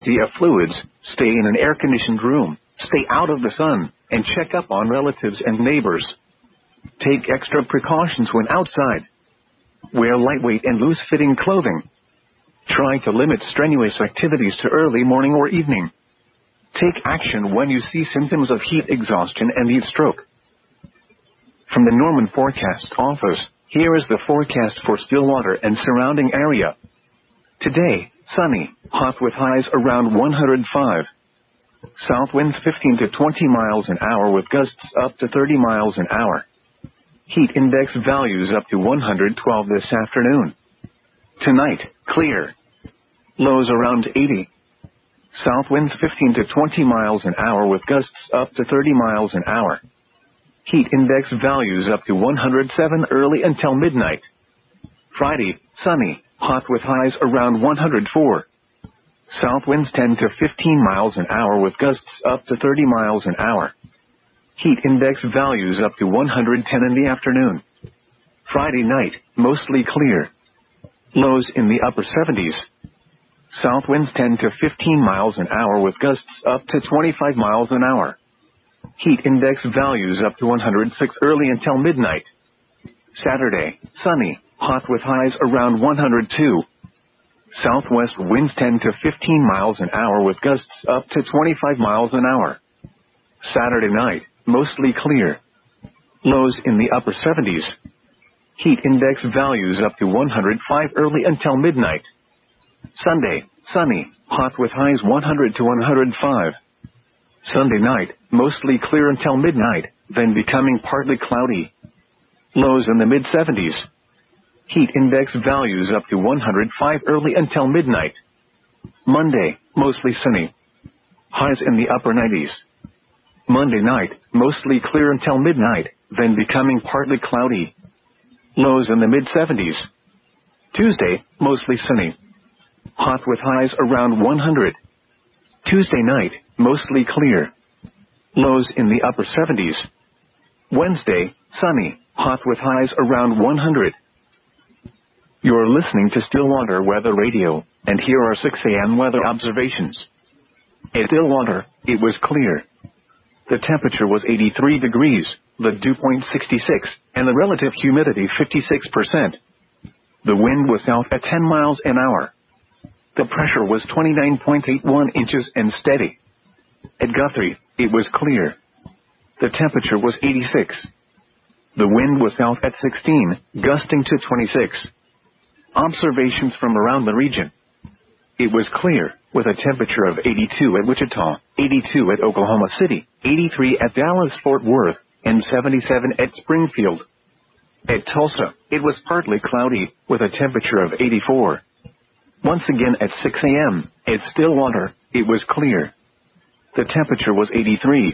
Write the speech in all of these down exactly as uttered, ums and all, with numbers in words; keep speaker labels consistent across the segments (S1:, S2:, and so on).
S1: of fluids, stay in an air-conditioned room, stay out of the sun, and check up on relatives and neighbors. Take extra precautions when outside. Wear lightweight and loose-fitting clothing. Try to limit strenuous activities to early morning or evening. Take action when you see symptoms of heat exhaustion and heat stroke. From the Norman Forecast Office, here is the forecast for Stillwater and surrounding area. Today, sunny, hot with highs around one hundred five. South winds fifteen to twenty miles an hour with gusts up to thirty miles an hour. Heat index values up to one hundred twelve this afternoon. Tonight, clear. Lows around eighty. South winds fifteen to twenty miles an hour with gusts up to thirty miles an hour. Heat index values up to one hundred seven early until midnight. Friday, sunny, hot with highs around one hundred four. South winds ten to fifteen miles an hour with gusts up to thirty miles an hour. Heat index values up to one hundred ten in the afternoon. Friday night, mostly clear. Lows in the upper seventies. South winds ten to fifteen miles an hour with gusts up to twenty-five miles an hour. Heat index values up to one hundred six early until midnight. Saturday, sunny, hot with highs around one hundred two. Southwest winds ten to fifteen miles an hour with gusts up to twenty-five miles an hour. Saturday night, mostly clear. Lows in the upper seventies. Heat index values up to one hundred five early until midnight. Sunday, sunny, hot with highs one hundred to one hundred five. Sunday night, mostly clear until midnight, then becoming partly cloudy. Lows in the mid seventies. Heat index values up to one hundred five early until midnight. Monday, mostly sunny. Highs in the upper nineties. Monday night, mostly clear until midnight, then becoming partly cloudy. Lows in the mid seventies. Tuesday, mostly sunny. Hot with highs around one hundred. Tuesday night, mostly clear. Lows in the upper seventies. Wednesday, sunny, hot with highs around one hundred. You're listening to Stillwater Weather Radio, and here are six a m weather observations. At Stillwater, it was clear. The temperature was eighty-three degrees, the dew point sixty-six, and the relative humidity fifty-six percent. The wind was south at ten miles an hour. The pressure was twenty-nine point eight one inches and steady. At Guthrie, it was clear. The temperature was eighty-six. The wind was south at sixteen, gusting to twenty-six. Observations from around the region. It was clear, with a temperature of eighty-two at Wichita, eighty-two at Oklahoma City, eighty-three at Dallas-Fort Worth, and seventy-seven at Springfield. At Tulsa, it was partly cloudy, with a temperature of eighty-four. Once again at six a m, at Stillwater, it was clear. The temperature was eighty-three.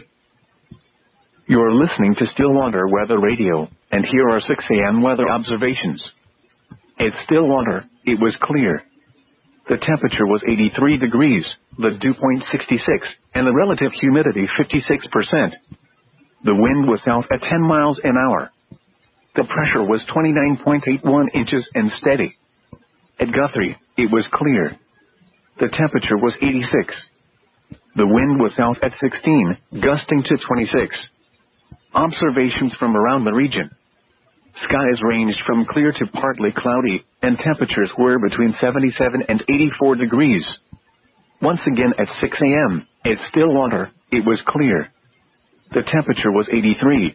S1: You're listening to Stillwater Weather Radio, and here are six a m weather observations. At Stillwater, it was clear. The temperature was eighty-three degrees, the dew point sixty-six, and the relative humidity fifty-six percent. The wind was south at ten miles an hour. The pressure was twenty-nine point eight one inches and steady. At Guthrie, it was clear. The temperature was eighty-six. The wind was south at sixteen, gusting to twenty-six. Observations from around the region. Skies ranged from clear to partly cloudy, and temperatures were between seventy-seven and eighty-four degrees. Once again at six a m, at Stillwater, it was clear. The temperature was eighty-three.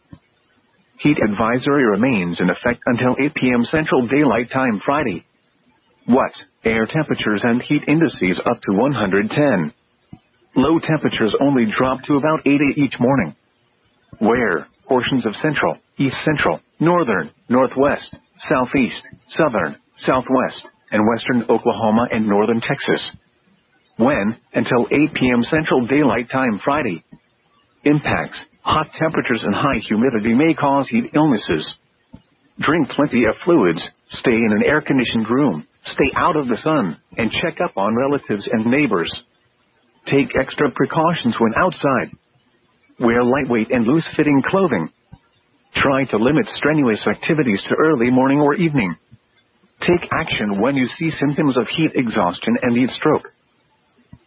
S1: Heat advisory remains in effect until eight p m Central Daylight Time Friday. What? Air temperatures and heat indices up to one hundred ten. Low temperatures only drop to about eighty each morning. Where? Portions of central, east central, northern, northwest, southeast, southern, southwest, and western Oklahoma and northern Texas. When? Until eight p m Central Daylight Time Friday. Impacts. Hot temperatures and high humidity may cause heat illnesses. Drink plenty of fluids, stay in an air-conditioned room, stay out of the sun, and check up on relatives and neighbors. Take extra precautions when outside. Wear lightweight and loose-fitting clothing. Try to limit strenuous activities to early morning or evening. Take action when you see symptoms of heat exhaustion and heat stroke.